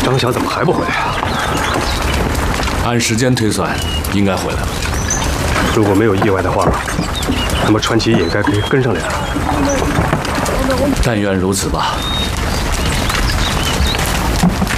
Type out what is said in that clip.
张晓怎么还不回来啊？ 按时间推算，应该回来了。 如果没有意外的话，那么传奇也该可以跟上来了。 但愿如此吧。